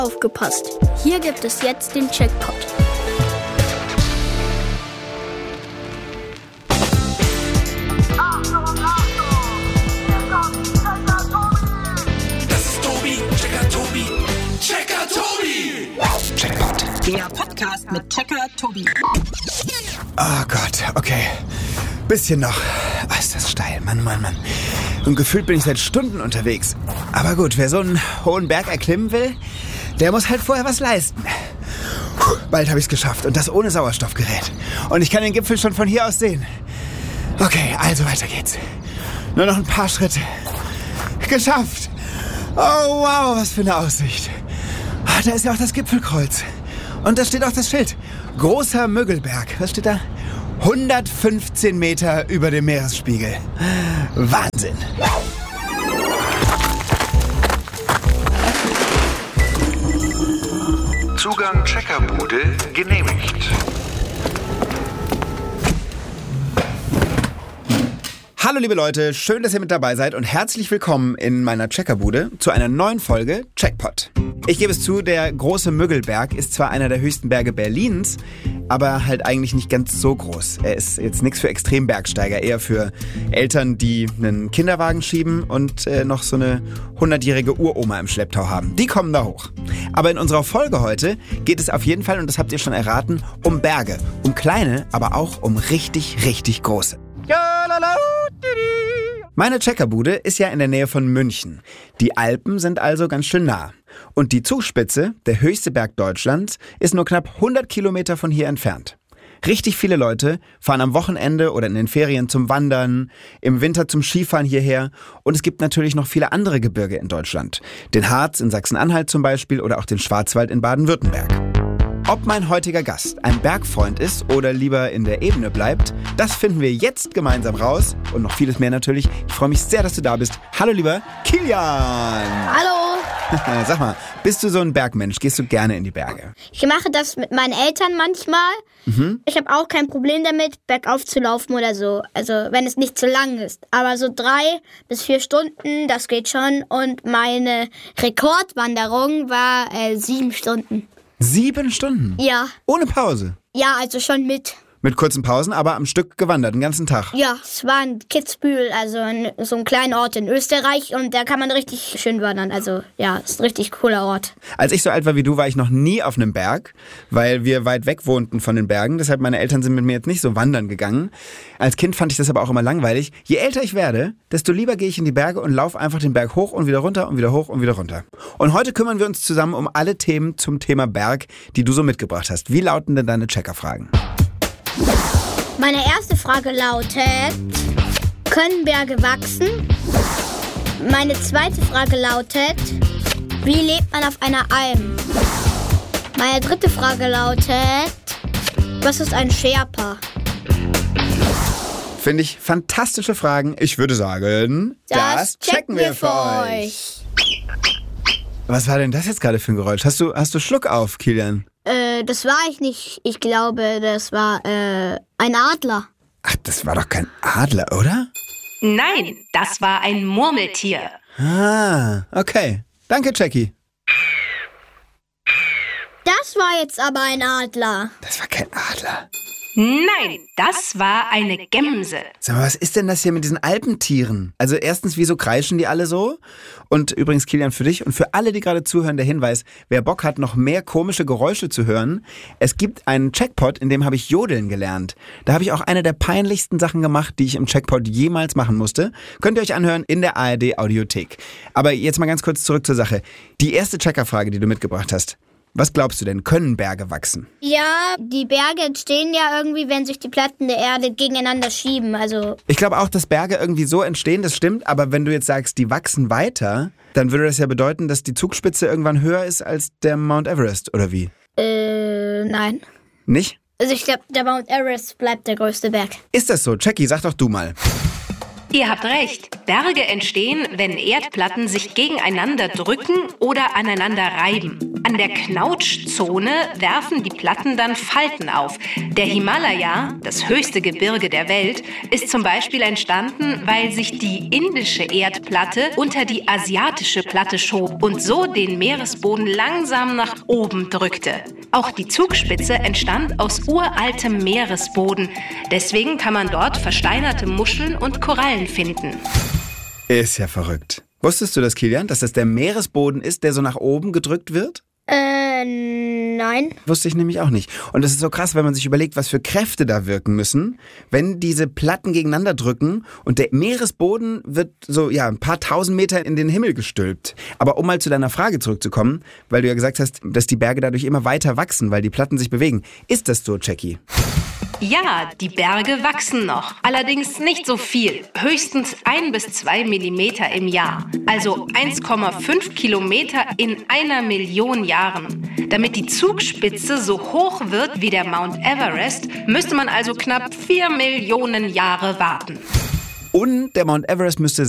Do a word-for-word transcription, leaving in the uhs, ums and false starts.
Aufgepasst! Hier gibt es jetzt den Checkpot. Das ist Tobi, Checker Tobi, Checker Tobi! Checkpot. Der Podcast mit Checker Tobi. Oh Gott, okay. Bisschen noch. Oh, ist das steil, Mann, Mann, Mann. Und gefühlt bin ich seit Stunden unterwegs. Aber gut, wer so einen hohen Berg erklimmen will, der muss halt vorher was leisten. Puh, bald habe ich es geschafft und das ohne Sauerstoffgerät. Und ich kann den Gipfel schon von hier aus sehen. Okay, also weiter geht's. Nur noch ein paar Schritte. Geschafft! Oh wow, was für eine Aussicht. Ah, da ist ja auch das Gipfelkreuz. Und da steht auch das Schild. Großer Müggelberg. Was steht da? hundertfünfzehn Meter über dem Meeresspiegel. Wahnsinn. Zugang Checkerbude genehmigt. Hallo liebe Leute, schön, dass ihr mit dabei seid und herzlich willkommen in meiner Checkerbude zu einer neuen Folge Checkpot. Ich gebe es zu, der große Müggelberg ist zwar einer der höchsten Berge Berlins, aber halt eigentlich nicht ganz so groß. Er ist jetzt nichts für Extrembergsteiger, eher für Eltern, die einen Kinderwagen schieben und äh, noch so eine hundertjährige Uroma im Schlepptau haben. Die kommen da hoch. Aber in unserer Folge heute geht es auf jeden Fall, und das habt ihr schon erraten, um Berge. Um kleine, aber auch um richtig, richtig große. Meine Checkerbude ist ja in der Nähe von München. Die Alpen sind also ganz schön nah. Und die Zugspitze, der höchste Berg Deutschlands, ist nur knapp hundert Kilometer von hier entfernt. Richtig viele Leute fahren am Wochenende oder in den Ferien zum Wandern, im Winter zum Skifahren hierher. Und es gibt natürlich noch viele andere Gebirge in Deutschland. Den Harz in Sachsen-Anhalt zum Beispiel oder auch den Schwarzwald in Baden-Württemberg. Ob mein heutiger Gast ein Bergfreund ist oder lieber in der Ebene bleibt, das finden wir jetzt gemeinsam raus. Und noch vieles mehr natürlich. Ich freue mich sehr, dass du da bist. Hallo lieber Kilian! Hallo! Sag mal, bist du so ein Bergmensch? Gehst du gerne in die Berge? Ich mache das mit meinen Eltern manchmal. Mhm. Ich habe auch kein Problem damit, bergauf zu laufen oder so. Also wenn es nicht zu lang ist. Aber so drei bis vier Stunden, das geht schon. Und meine Rekordwanderung war äh, sieben Stunden. Sieben Stunden? Ja. Ohne Pause? Ja, also schon mit. Mit kurzen Pausen, aber am Stück gewandert, den ganzen Tag? Ja, es war in Kitzbühel, also in, so ein kleiner Ort in Österreich. Und da kann man richtig schön wandern. Also ja, ist ein richtig cooler Ort. Als ich so alt war wie du, war ich noch nie auf einem Berg, weil wir weit weg wohnten von den Bergen. Deshalb meine Eltern sind mit mir jetzt nicht so wandern gegangen. Als Kind fand ich das aber auch immer langweilig. Je älter ich werde, desto lieber gehe ich in die Berge und laufe einfach den Berg hoch und wieder runter und wieder hoch und wieder runter. Und heute kümmern wir uns zusammen um alle Themen zum Thema Berg, die du so mitgebracht hast. Wie lauten denn deine Checkerfragen? Meine erste Frage lautet, können Berge wachsen? Meine zweite Frage lautet, wie lebt man auf einer Alm? Meine dritte Frage lautet, was ist ein Sherpa? Finde ich fantastische Fragen. Ich würde sagen, das, das checken wir für euch. Was war denn das jetzt gerade für ein Geräusch? Hast du, hast du Schluck auf, Kilian? Äh, das war ich nicht. Ich glaube, das war äh, ein Adler. Ach, das war doch kein Adler, oder? Nein, das war ein Murmeltier. Ah, okay. Danke, Jackie. Das war jetzt aber ein Adler. Das war kein Adler. Nein, das war eine Gemse. Sag mal, was ist denn das hier mit diesen Alpentieren? Also erstens, wieso kreischen die alle so? Und übrigens, Kilian, für dich und für alle, die gerade zuhören, der Hinweis, wer Bock hat, noch mehr komische Geräusche zu hören, es gibt einen Checkpot, in dem habe ich Jodeln gelernt. Da habe ich auch eine der peinlichsten Sachen gemacht, die ich im Checkpot jemals machen musste. Könnt ihr euch anhören in der A R D-Audiothek. Aber jetzt mal ganz kurz zurück zur Sache. Die erste Checkerfrage, die du mitgebracht hast. Was glaubst du denn, können Berge wachsen? Ja, die Berge entstehen ja irgendwie, wenn sich die Platten der Erde gegeneinander schieben. Also ich glaube auch, dass Berge irgendwie so entstehen, das stimmt. Aber wenn du jetzt sagst, die wachsen weiter, dann würde das ja bedeuten, dass die Zugspitze irgendwann höher ist als der Mount Everest, oder wie? Äh, nein. Nicht? Also ich glaube, der Mount Everest bleibt der größte Berg. Ist das so? Jackie, sag doch du mal. Ihr habt recht. Berge entstehen, wenn Erdplatten sich gegeneinander drücken oder aneinander reiben. An der Knautschzone werfen die Platten dann Falten auf. Der Himalaya, das höchste Gebirge der Welt, ist zum Beispiel entstanden, weil sich die indische Erdplatte unter die asiatische Platte schob und so den Meeresboden langsam nach oben drückte. Auch die Zugspitze entstand aus uraltem Meeresboden. Deswegen kann man dort versteinerte Muscheln und Korallen finden. Ist ja verrückt. Wusstest du das, Kilian, dass das der Meeresboden ist, der so nach oben gedrückt wird? Äh, nein. Wusste ich nämlich auch nicht. Und das ist so krass, wenn man sich überlegt, was für Kräfte da wirken müssen, wenn diese Platten gegeneinander drücken und der Meeresboden wird so, ja, ein paar tausend Meter in den Himmel gestülpt. Aber um mal zu deiner Frage zurückzukommen, weil du ja gesagt hast, dass die Berge dadurch immer weiter wachsen, weil die Platten sich bewegen. Ist das so, Jackie? Ja, die Berge wachsen noch. Allerdings nicht so viel. Höchstens ein bis zwei Millimeter im Jahr. Also eins Komma fünf Kilometer in einer Million Jahren. Damit die Zugspitze so hoch wird wie der Mount Everest, müsste man also knapp vier Millionen Jahre warten. Und der Mount Everest müsste